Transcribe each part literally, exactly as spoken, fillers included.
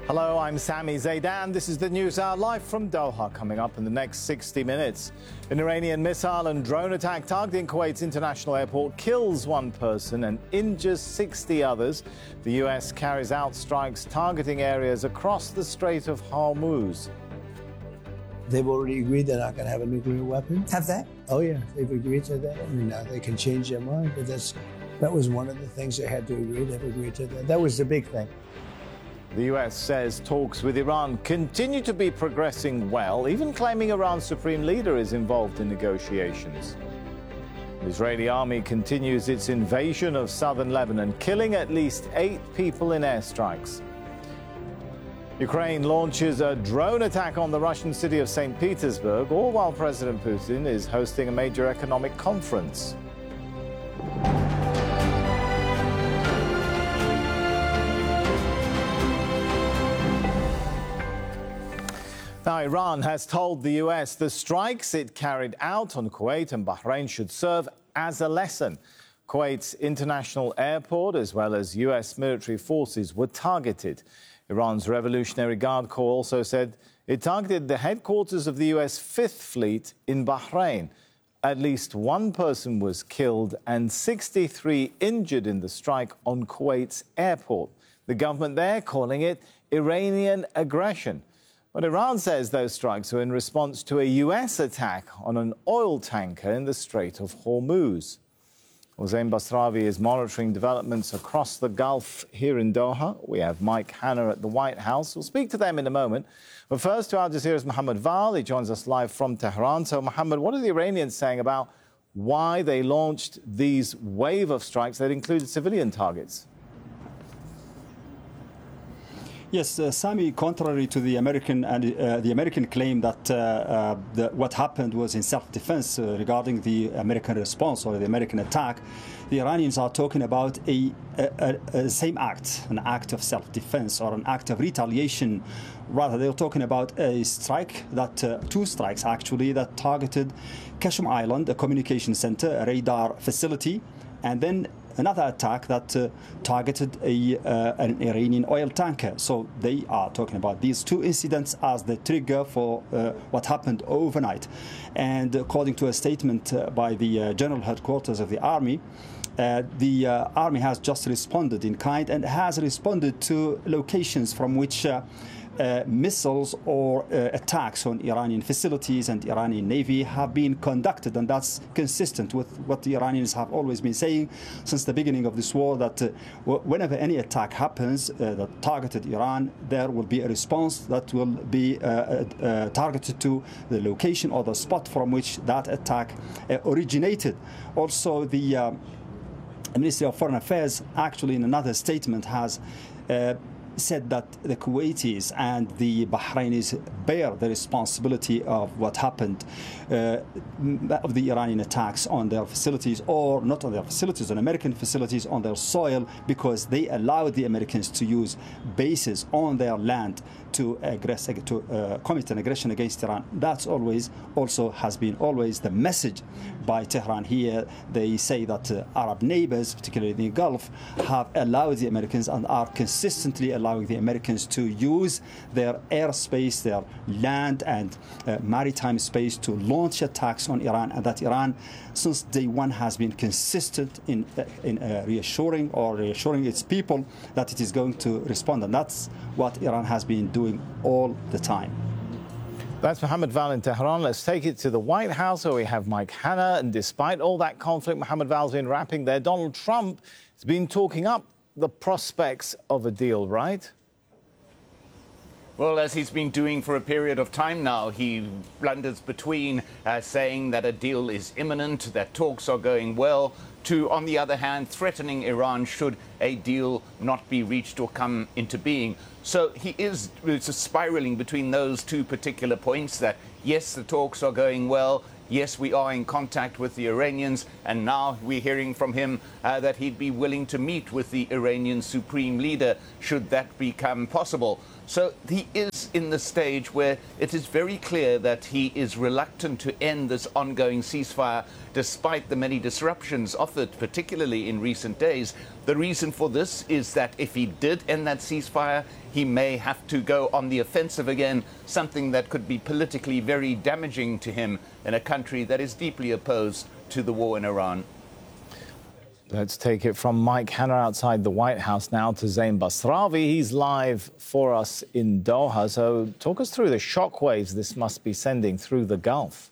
Hello, I'm Sami Zaidan. This is the News Hour live from Doha. Coming up in the next sixty minutes. An Iranian missile and drone attack targeting Kuwait's international airport kills one person and injures sixty others. The U S carries out strikes targeting areas across the Strait of Hormuz. They've already agreed they're not going to have a nuclear weapon. Have they? Oh, yeah. They've agreed to that. I mean, now they can change their mind, but that's, that was one of the things they had to agree. They've agreed to that. That was the big thing. The U S says talks with Iran continue to be progressing well, even claiming Iran's supreme leader is involved in negotiations. The Israeli army continues its invasion of southern Lebanon, killing at least eight people in airstrikes. Ukraine launches a drone attack on the Russian city of Saint Petersburg, all while President Putin is hosting a major economic conference. Now, Iran has told the U S the strikes it carried out on Kuwait and Bahrain should serve as a lesson. Kuwait's international airport, as well as U S military forces, were targeted. Iran's Revolutionary Guard Corps also said it targeted the headquarters of the U S Fifth Fleet in Bahrain. At least one person was killed and sixty-three injured in the strike on Kuwait's airport. The government there calling it Iranian aggression. But Iran says those strikes were in response to a U S attack on an oil tanker in the Strait of Hormuz. Hossein Basravi is monitoring developments across the Gulf here in Doha. We have Mike Hanna at the White House. We'll speak to them in a moment. But first to Al Jazeera's Mohammed Val. He joins us live from Tehran. So, Mohammed, what are the Iranians saying about why they launched these wave of strikes that included civilian targets? Yes, uh, Sami, contrary to the American and uh, the American claim that uh, uh, the, what happened was in self-defense uh, regarding the American response or the American attack, the Iranians are talking about a, a, a, a same act, an act of self-defense or an act of retaliation. Rather, they're talking about a strike, that uh, two strikes actually, that targeted Qashm Island, a communication center, a radar facility, and then another attack that uh, targeted a, uh, an Iranian oil tanker. So they are talking about these two incidents as the trigger for uh, what happened overnight. And according to a statement uh, by the uh, General Headquarters of the Army, uh, the uh, Army has just responded in kind and has responded to locations from which uh, Uh, missiles or uh, attacks on Iranian facilities and Iranian Navy have been conducted, and that's consistent with what the Iranians have always been saying since the beginning of this war, that uh, whenever any attack happens uh, that targeted Iran, there will be a response that will be uh, uh, targeted to the location or the spot from which that attack uh, originated. Also, the uh, Ministry of Foreign Affairs actually in another statement has uh, said that the Kuwaitis and the Bahrainis bear the responsibility of what happened, uh, of the Iranian attacks on their facilities, or not on their facilities, on American facilities, on their soil, because they allowed the Americans to use bases on their land to aggress, to uh, commit an aggression against Iran. That's always, also has been always the message by Tehran here. They say that uh, Arab neighbors, particularly in the Gulf, have allowed the Americans and are consistently allowing the Americans to use their airspace, their land and uh, maritime space to launch attacks on Iran, and that Iran, since day one, has been consistent in, uh, in uh, reassuring or reassuring its people that it is going to respond. And that's what Iran has been doing all the time. That's Mohammed Val in Tehran. Let's take it to the White House, where we have Mike Hanna. And despite all that conflict Mohammed Val's been rapping there, Donald Trump has been talking up the prospects of a deal, right? Well, as he's been doing for a period of time now, he blunders between uh, saying that a deal is imminent, that talks are going well, to, on the other hand, threatening Iran should a deal not be reached or come into being. So he is spiraling between those two particular points, that yes, the talks are going well, yes, we are in contact with the Iranians, and now we're hearing from him uh, that he'd be willing to meet with the Iranian supreme leader should that become possible. So he is in the stage where it is very clear that he is reluctant to end this ongoing ceasefire despite the many disruptions offered, particularly in recent days. The reason for this is that if he did end that ceasefire, he may have to go on the offensive again, something that could be politically very damaging to him in a country that is deeply opposed to the war in Iran. Let's take it from Mike Hanna outside the White House now to Zain Basrawi. He's live for us in Doha. So talk us through the shockwaves this must be sending through the Gulf.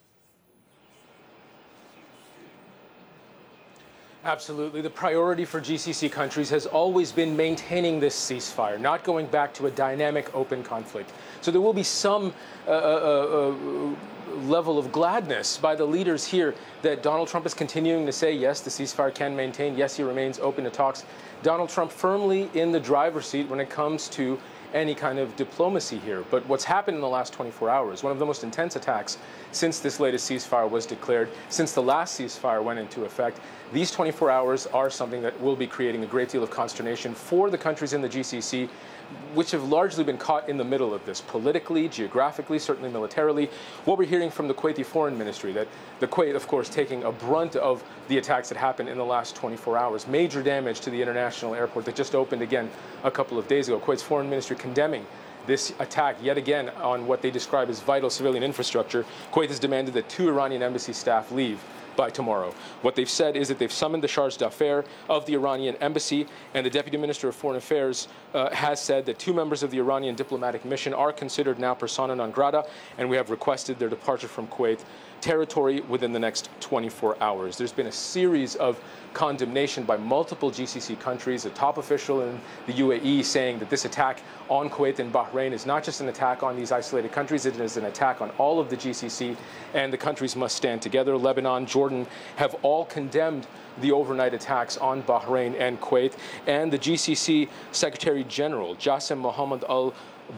Absolutely. The priority for G C C countries has always been maintaining this ceasefire, not going back to a dynamic open conflict. So there will be some uh, uh, uh, level of gladness by the leaders here that Donald Trump is continuing to say, yes, the ceasefire can maintain. Yes, he remains open to talks. Donald Trump firmly in the driver's seat when it comes to any kind of diplomacy here. But what's happened in the last twenty-four hours, one of the most intense attacks since this latest ceasefire was declared, since the last ceasefire went into effect, these twenty-four hours are something that will be creating a great deal of consternation for the countries in the G C C, which have largely been caught in the middle of this, politically, geographically, certainly militarily. What we're hearing from the Kuwaiti Foreign Ministry, that the Kuwait, of course, taking a brunt of the attacks that happened in the last twenty-four hours, major damage to the international airport that just opened again a couple of days ago. Kuwait's Foreign Ministry condemning this attack yet again on what they describe as vital civilian infrastructure. Kuwait has demanded that two Iranian embassy staff leave by tomorrow. What they've said is that they've summoned the charge d'affaires of the Iranian embassy, and the Deputy Minister of Foreign Affairs uh, has said that two members of the Iranian diplomatic mission are considered now persona non grata, and we have requested their departure from Kuwait territory within the next twenty-four hours. There's been a series of condemnation by multiple G C C countries, a top official in the U A E saying that this attack on Kuwait and Bahrain is not just an attack on these isolated countries, it is an attack on all of the G C C, and the countries must stand together. Lebanon, Jordan have all condemned the overnight attacks on Bahrain and Kuwait, and the G C C Secretary General, Jassim Mohammed Al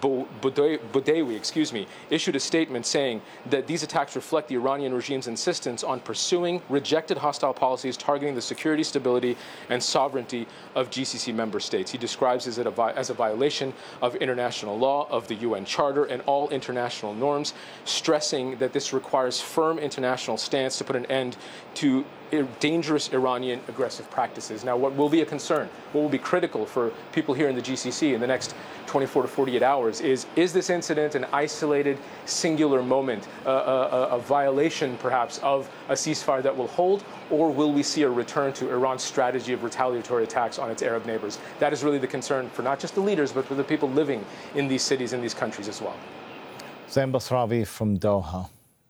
Budawi, excuse me, issued a statement saying that these attacks reflect the Iranian regime's insistence on pursuing rejected hostile policies targeting the security, stability, and sovereignty of G C C member states. He describes it as a violation of international law, of the U N Charter, and all international norms, stressing that this requires firm international stance to put an end to dangerous Iranian aggressive practices. Now, what will be a concern, what will be critical for people here in the G C C in the next twenty-four to forty-eight hours is, is this incident an isolated, singular moment, uh, a, a violation perhaps of a ceasefire that will hold, or will we see a return to Iran's strategy of retaliatory attacks on its Arab neighbors? That is really the concern for not just the leaders, but for the people living in these cities, in these countries as well. Zain Basrawi from Doha.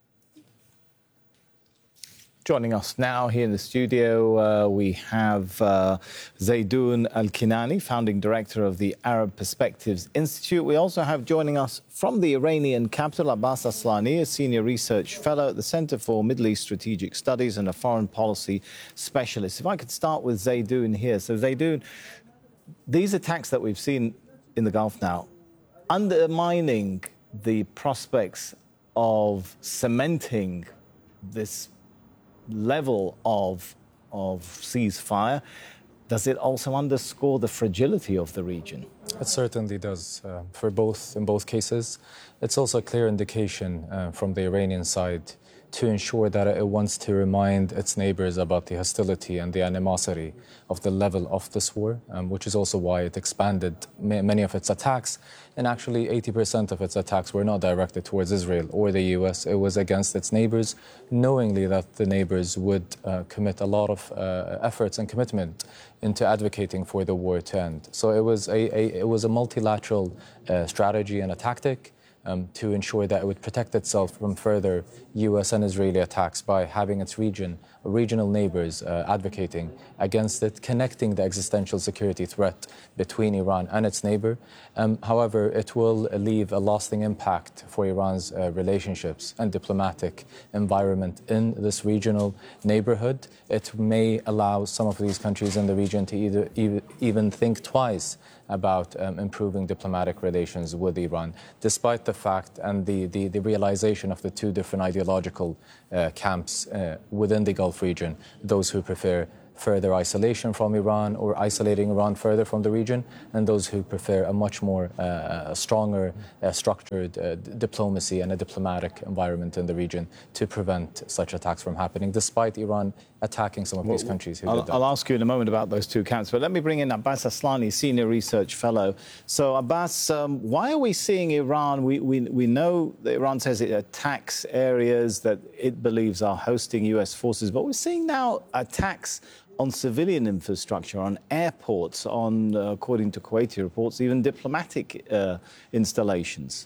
Joining us now here in the studio, uh, we have uh, Zaydoun Al-Kinani, founding director of the Arab Perspectives Institute. We also have joining us from the Iranian capital, Abbas Aslani, a senior research fellow at the Center for Middle East Strategic Studies and a foreign policy specialist. If I could start with Zaydoun here. So, Zaydoun, these attacks that we've seen in the Gulf now, undermining the prospects of cementing this level of of ceasefire, does it also underscore the fragility of the region? It certainly does. Uh, for both in both cases, it's also a clear indication uh, from the Iranian side to ensure that it wants to remind its neighbors about the hostility and the animosity of the level of this war, um, which is also why it expanded ma- many of its attacks. And actually, eighty percent of its attacks were not directed towards Israel or the U S. It was against its neighbors, knowingly that the neighbors would uh, commit a lot of uh, efforts and commitment into advocating for the war to end. So it was a, a, it was a multilateral uh, strategy and a tactic Um, to ensure that it would protect itself from further U S and Israeli attacks by having its region, regional neighbors uh, advocating against it, connecting the existential security threat between Iran and its neighbor. Um, however, it will leave a lasting impact for Iran's uh, relationships and diplomatic environment in this regional neighborhood. It may allow some of these countries in the region to either, even think twice about um, improving diplomatic relations with Iran, despite the fact and the, the, the realization of the two different ideological uh, camps uh, within the Gulf region, those who prefer further isolation from Iran or isolating Iran further from the region, and those who prefer a much more uh, stronger, uh, structured uh, diplomacy and a diplomatic environment in the region to prevent such attacks from happening, despite Iran attacking some of well, these countries who I'll, did that. I'll ask you in a moment about those two camps, but let me bring in Abbas Aslani, Senior Research Fellow. So, Abbas, um, why are we seeing Iran? We, we, we know that Iran says it attacks areas that it believes are hosting U S forces, but we're seeing now attacks on civilian infrastructure, on airports, on, uh, according to Kuwaiti reports, even diplomatic uh, installations.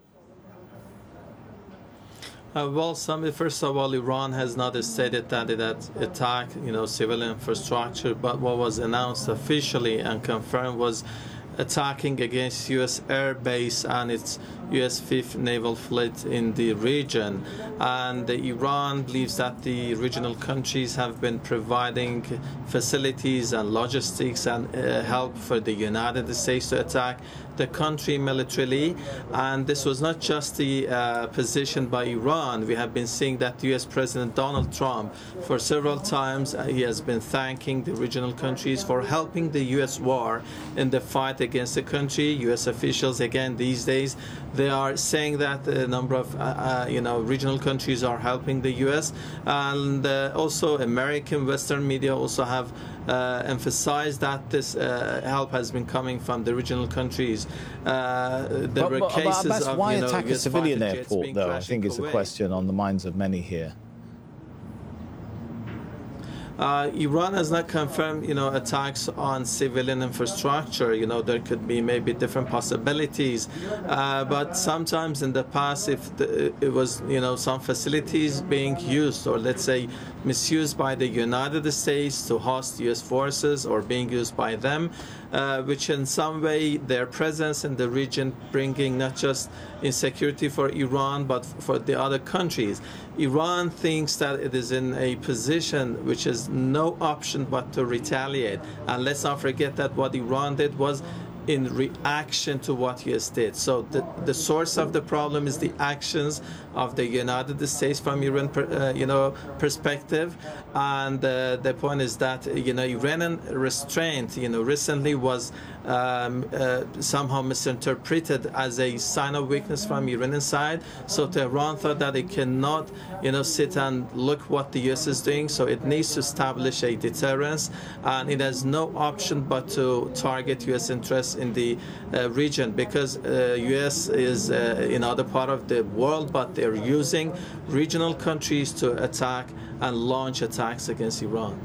Uh, well, Sami, first of all, Iran has not stated that it had attacked, you know, civilian infrastructure, but what was announced officially and confirmed was attacking against U S air base and its U S fifth Naval Fleet in the region. And Iran believes that the regional countries have been providing facilities and logistics and uh, help for the United States to attack the country militarily. And this was not just the uh, position by Iran. We have been seeing that U S President Donald Trump, for several times, uh, he has been thanking the regional countries for helping the U S war in the fight against the country. U S officials, again, these days, they are saying that a number of, uh, uh, you know, regional countries are helping the U S, and uh, also American Western media also have uh, emphasized that this uh, help has been coming from the regional countries. Uh, there but, were but, cases but Abbas, of, why you know, attack a U S civilian fighter jets airport, though? I think is the question on the minds of many here. Uh, Iran has not confirmed, you know, attacks on civilian infrastructure. You know, there could be maybe different possibilities, uh, but sometimes in the past, if the, it was, you know, some facilities being used or let's say misused by the United States to host U S forces or being used by them, uh, which in some way their presence in the region bringing not just insecurity for Iran but for the other countries. Iran thinks that it is in a position which is no option but to retaliate. And let's not forget that what Iran did was in reaction to what U S did. So the, the source of the problem is the actions of the United States from Iran, uh, you know, perspective. And uh, the point is that, you know, Iranian restraint, you know, recently was um, uh, somehow misinterpreted as a sign of weakness from Iranian side. So Tehran thought that it cannot, you know, sit and look what the U S is doing. So it needs to establish a deterrence, and it has no option but to target U S interests in the uh, region, because uh, U S is uh, in other part of the world, but they're using regional countries to attack and launch attacks against Iran.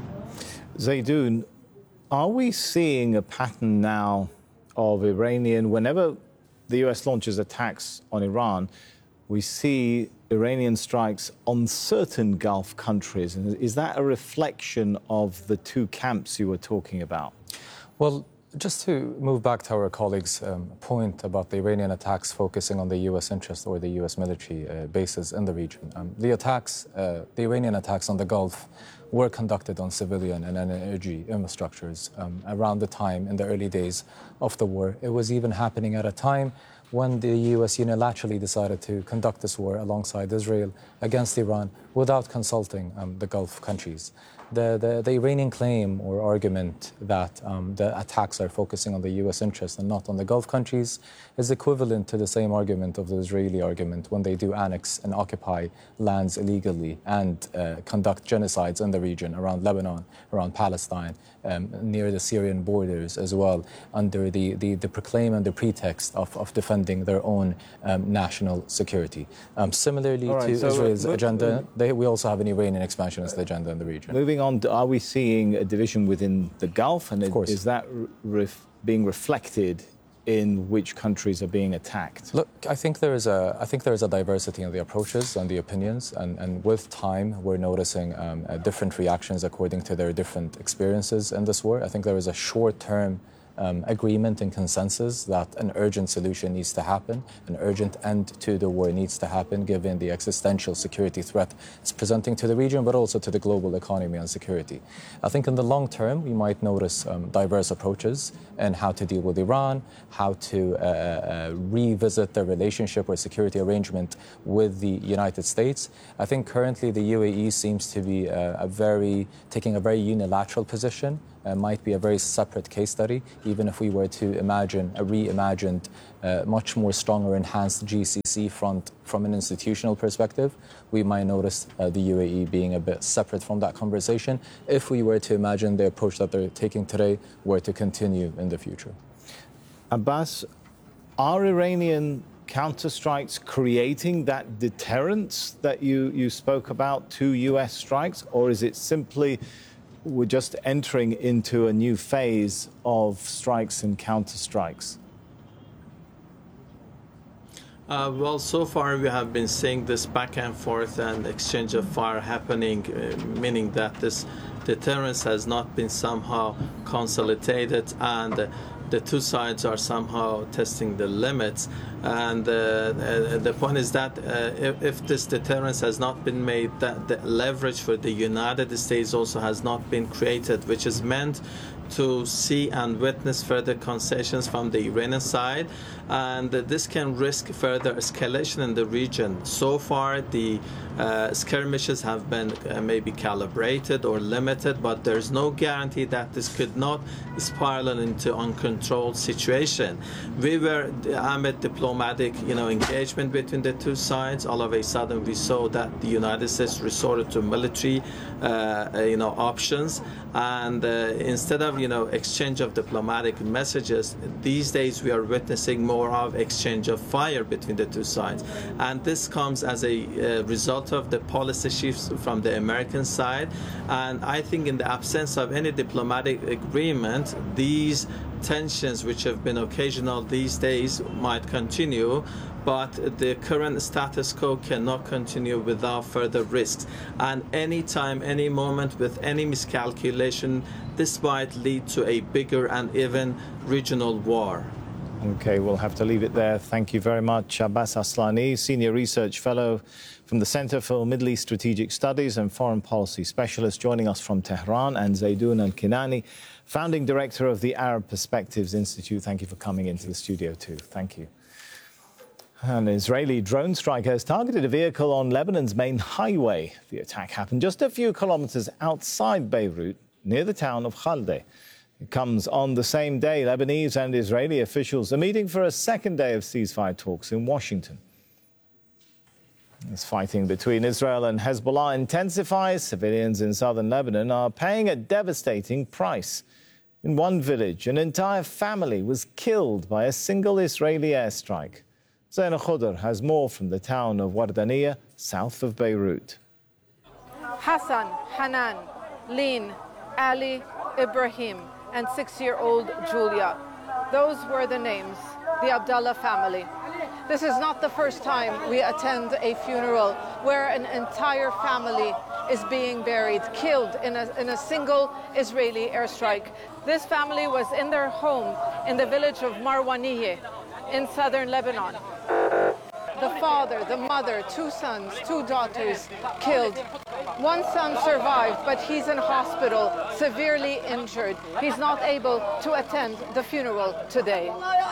Zaydoun, are we seeing a pattern now of Iranian, whenever the U S launches attacks on Iran, we see Iranian strikes on certain Gulf countries? And is that a reflection of the two camps you were talking about? Well, just to move back to our colleague's um, point about the Iranian attacks focusing on the U S interest or the U S military uh, bases in the region. Um, the attacks, uh, the Iranian attacks on the Gulf were conducted on civilian and energy infrastructures um, around the time in the early days of the war. It was even happening at a time when the U S unilaterally decided to conduct this war alongside Israel against Iran without consulting um, the Gulf countries. The, the, the Iranian claim or argument that um, the attacks are focusing on the U S interest and not on the Gulf countries is equivalent to the same argument of the Israeli argument when they do annex and occupy lands illegally and uh, conduct genocides in the region around Lebanon, around Palestine, um, near the Syrian borders as well, under the, the, the proclaim and the pretext of, of defending their own um, national security. Um, similarly right, to so Israel's uh, agenda, they, we also have an Iranian expansionist agenda in the region. Moving on, are we seeing a division within the Gulf, and of course. Is that ref being reflected in which countries are being attacked? Look, I think there is a, I think there is a diversity in the approaches and the opinions, and, and with time, we're noticing um, uh, different reactions according to their different experiences in this war. I think there is a short-term Uh, um, agreement and consensus that an urgent solution needs to happen, an urgent end to the war needs to happen, given the existential security threat it's presenting to the region, but also to the global economy and security. I think in the long term, we might notice um, diverse approaches in how to deal with Iran, how to uh, uh, revisit the relationship or security arrangement with the United States. I think currently the U A E seems to be uh, a very, taking a very unilateral position. Uh, might be a very separate case study, even if we were to imagine a reimagined, uh, much more stronger, enhanced G C C front from an institutional perspective. We might notice uh, the U A E being a bit separate from that conversation if we were to imagine the approach that they're taking today were to continue in the future. Abbas, are Iranian counterstrikes creating that deterrence that you, you spoke about to U S strikes, or is it simply we're just entering into a new phase of strikes and counterstrikes? Uh, well, so far we have been seeing this back and forth and exchange of fire happening, uh, meaning that this deterrence has not been somehow consolidated, and uh, the two sides are somehow testing the limits. And uh, uh, the point is that uh, if, if this deterrence has not been made, that the leverage for the United States also has not been created, which is meant to see and witness further concessions from the Iranian side, and uh, this can risk further escalation in the region. So far, the uh, skirmishes have been uh, maybe calibrated or limited, but there's no guarantee that this could not spiral into uncontrolled situation. We were amid diplomatic, you know, engagement between the two sides. All of a sudden, we saw that the United States resorted to military, uh, you know, options, and uh, instead of you know, exchange of diplomatic messages, these days we are witnessing more of exchange of fire between the two sides. And this comes as a uh, result of the policy shifts from the American side. And I think in the absence of any diplomatic agreement, these tensions, which have been occasional these days, might continue. But the current status quo cannot continue without further risks. And any time, any moment, with any miscalculation, this might lead to a bigger and even regional war. Okay, we'll have to leave it there. Thank you very much, Abbas Aslani, Senior Research Fellow from the Center for Middle East Strategic Studies and Foreign Policy Specialist, joining us from Tehran, and Zaydoun Al-Kinani, Founding Director of the Arab Perspectives Institute. Thank you for coming into the studio too. Thank you. An Israeli drone strike has targeted a vehicle on Lebanon's main highway. The attack happened just a few kilometers outside Beirut, near the town of Khalde. It comes on the same day Lebanese and Israeli officials are meeting for a second day of ceasefire talks in Washington. As fighting between Israel and Hezbollah intensifies, civilians in southern Lebanon are paying a devastating price. In one village, an entire family was killed by a single Israeli airstrike. Zaina Khudr has more from the town of Wardaniya, south of Beirut. Hassan, Hanan, Lin, Ali, Ibrahim, and six-year-old Julia. Those were the names, the Abdallah family. This is not the first time we attend a funeral where an entire family is being buried, killed in a, in a single Israeli airstrike. This family was in their home in the village of Marwaniyeh in southern Lebanon. The father, the mother, two sons, two daughters killed. One son survived, but he's in hospital, severely injured. He's not able to attend the funeral today.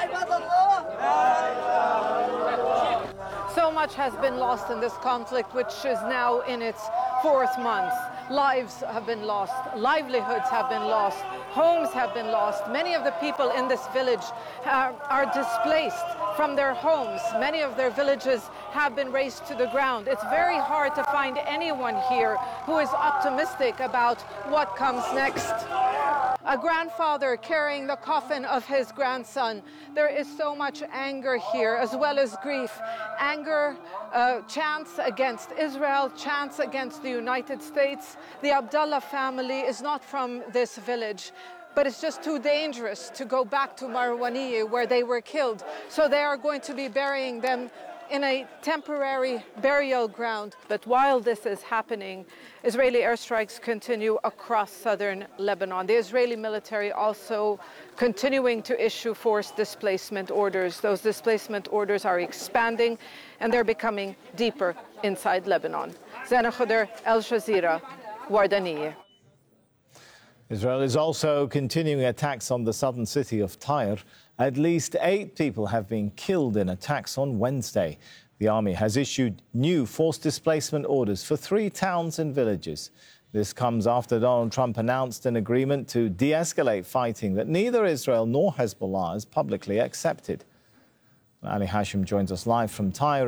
So much has been lost in this conflict, which is now in its fourth month. Lives have been lost, livelihoods have been lost, homes have been lost. Many of the people in this village are, are displaced from their homes. Many of their villages have been razed to the ground. It's very hard to find anyone here who is optimistic about what comes next. A grandfather carrying the coffin of his grandson. There is so much anger here, as well as grief. Anger, uh, chants against Israel, chants against the United States. The Abdallah family is not from this village, but it's just too dangerous to go back to Marwaniyeh, where they were killed. So they are going to be burying them in a temporary burial ground. But while this is happening, Israeli airstrikes continue across southern Lebanon. The Israeli military also continuing to issue forced displacement orders. Those displacement orders are expanding and they're becoming deeper inside Lebanon. Zana Khuder, Al Jazeera, Wardaniye. Israel is also continuing attacks on the southern city of Tyre. At least eight people have been killed in attacks on Wednesday. The army has issued new forced displacement orders for three towns and villages. This comes after Donald Trump announced an agreement to de-escalate fighting that neither Israel nor Hezbollah has publicly accepted. Ali Hashim joins us live from Tyre.